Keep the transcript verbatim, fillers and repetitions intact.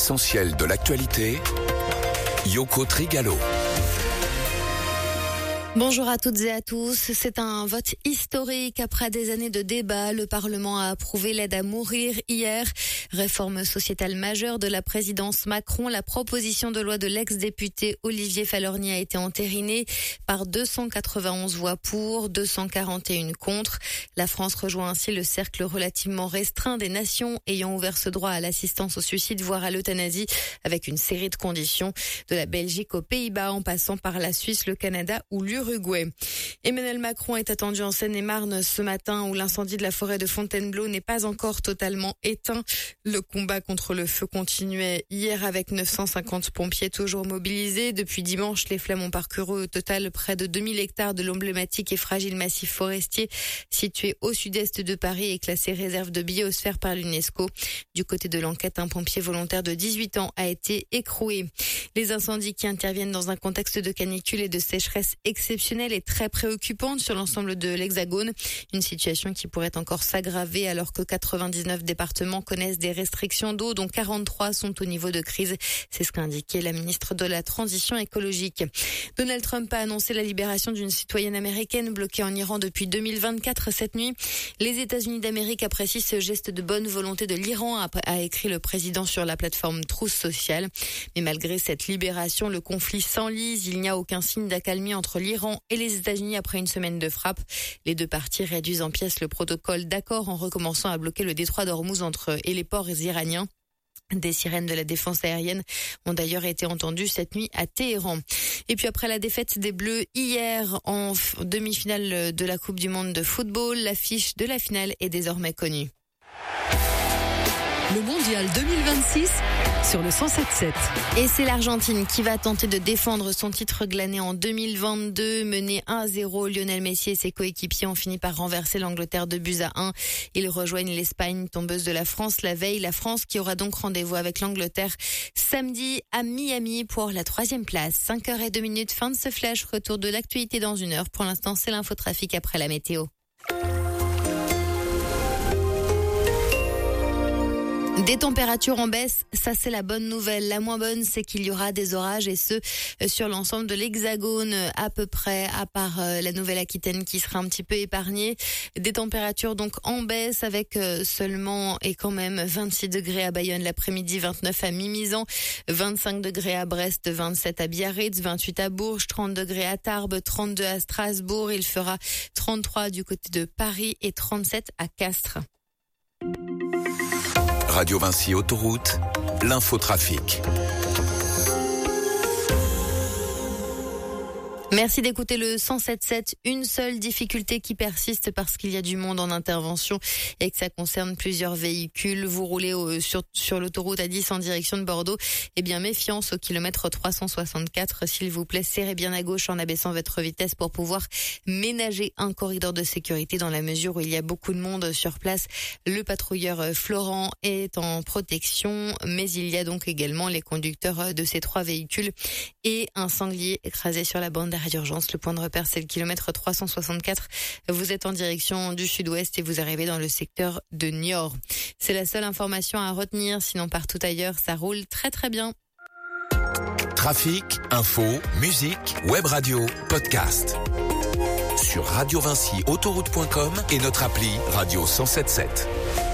L'essentiel de l'actualité, Yoko Trigalo. Bonjour à toutes et à tous. C'est un vote historique. Après des années de débats, le Parlement a approuvé l'aide à mourir hier. Réforme sociétale majeure de la présidence Macron. La proposition de loi de l'ex-député Olivier Falorni a été entérinée par deux cent quatre-vingt-onze voix pour, deux cent quarante et un contre. La France rejoint ainsi le cercle relativement restreint des nations ayant ouvert ce droit à l'assistance au suicide, voire à l'euthanasie, avec une série de conditions, de la Belgique aux Pays-Bas en passant par la Suisse, le Canada ou l'Uruguay. Uruguay. Emmanuel Macron est attendu en Seine-et-Marne ce matin où l'incendie de la forêt de Fontainebleau n'est pas encore totalement éteint. Le combat contre le feu continuait hier avec neuf cent cinquante pompiers toujours mobilisés. Depuis dimanche, les flammes ont parcouru au total près de deux mille hectares de l'emblématique et fragile massif forestier situé au sud-est de Paris et classé réserve de biosphère par l'UNESCO. Du côté de l'enquête, un pompier volontaire de dix-huit ans a été écroué. Les incendies qui interviennent dans un contexte de canicule et de sécheresse exceptionnelle exceptionnelle et très préoccupante sur l'ensemble de l'Hexagone. Une situation qui pourrait encore s'aggraver alors que quatre-vingt-dix-neuf départements connaissent des restrictions d'eau, dont quarante-trois sont au niveau de crise. C'est ce qu'a indiqué la ministre de la Transition écologique. Donald Trump a annoncé la libération d'une citoyenne américaine bloquée en Iran depuis deux mille vingt-quatre cette nuit. Les États-Unis d'Amérique apprécient ce geste de bonne volonté de l'Iran, a écrit le président sur la plateforme Truth Social. Mais malgré cette libération, le conflit s'enlise. Il n'y a aucun signe d'accalmie entre l'Iran et les États-Unis après une semaine de frappe. Les deux parties réduisent en pièces le protocole d'accord en recommençant à bloquer le détroit d'Ormuz entre et les ports iraniens. Des sirènes de la défense aérienne ont d'ailleurs été entendues cette nuit à Téhéran. Et puis après la défaite des Bleus hier en demi-finale de la Coupe du Monde de football, l'affiche de la finale est désormais connue. Le mondial deux mille vingt-six sur le cent sept sept. Et c'est l'Argentine qui va tenter de défendre son titre glané en deux mille vingt-deux. Mené un à zéro, Lionel Messi et ses coéquipiers ont fini par renverser l'Angleterre de buts à un. Ils rejoignent l'Espagne, tombeuse de la France la veille. La France qui aura donc rendez-vous avec l'Angleterre samedi à Miami pour la troisième place. cinq heures zéro deux, fin de ce flash. Retour de l'actualité dans une heure. Pour l'instant, c'est l'infotrafic après la météo. Des températures en baisse, ça c'est la bonne nouvelle. La moins bonne, c'est qu'il y aura des orages et ce, sur l'ensemble de l'Hexagone à peu près, à part la Nouvelle-Aquitaine qui sera un petit peu épargnée. Des températures donc en baisse avec seulement et quand même vingt-six degrés à Bayonne l'après-midi, vingt-neuf à Mimizan, vingt-cinq degrés à Brest, vingt-sept à Biarritz, vingt-huit à Bourges, trente degrés à Tarbes, trente-deux à Strasbourg. Il fera trente-trois du côté de Paris et trente-sept à Castres. Radio Vinci Autoroute, l'infotrafic. Merci d'écouter le cent sept sept. Une seule difficulté qui persiste parce qu'il y a du monde en intervention et que ça concerne plusieurs véhicules. Vous roulez au, sur, sur l'autoroute A dix en direction de Bordeaux. Eh bien, méfiance au kilomètre trois cent soixante-quatre. S'il vous plaît, serrez bien à gauche en abaissant votre vitesse pour pouvoir ménager un corridor de sécurité dans la mesure où il y a beaucoup de monde sur place. Le patrouilleur Florent est en protection, mais il y a donc également les conducteurs de ces trois véhicules et un sanglier écrasé sur la bande d'arrêt d'urgence. Le point de repère, c'est le kilomètre trois cent soixante-quatre. Vous êtes en direction du sud-ouest et vous arrivez dans le secteur de Niort. C'est la seule information à retenir. Sinon, partout ailleurs, ça roule très très bien. Trafic, info, musique, web radio, podcast. Sur radio vinci autoroute point com et notre appli Radio cent sept sept.